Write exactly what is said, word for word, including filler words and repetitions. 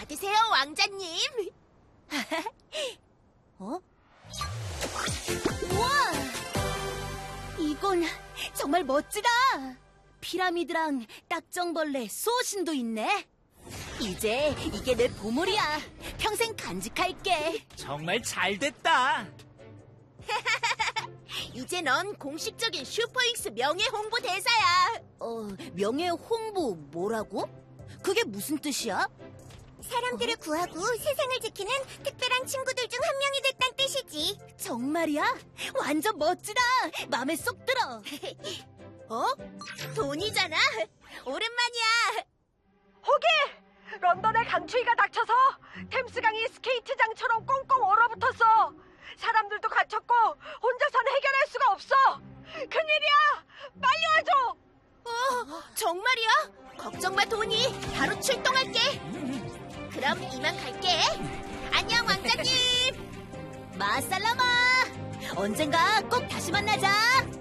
받으세요, 왕자님. 어? 우와! 이건 정말 멋지다! 피라미드랑 딱정벌레, 수호신도 있네. 이제 이게 내 보물이야. 평생 간직할게. 정말 잘 됐다. 이제 넌 공식적인 슈퍼익스 명예 홍보 대사야. 어, 명예 홍보 뭐라고? 그게 무슨 뜻이야? 사람들을 구하고 세상을 지키는 특별한 친구들 중 한 명이 됐단 뜻이지. 정말이야? 완전 멋지다. 마음에 쏙 들어. 어? 돈이잖아. 오랜만이야. 호기! 런던에 강추위가 닥쳐서 템스강이 스케이트장처럼 꽁꽁 얼어붙었어. 사람들도 갇혔고 혼자서는 해결할 수가 없어. 큰일이야! 빨리 와줘! 어, 정말이야? 걱정 마, 돈이. 바로 출동할게. 그럼 이만 갈게. 안녕, 왕자님. 마살라마. 언젠가 꼭 다시 만나자.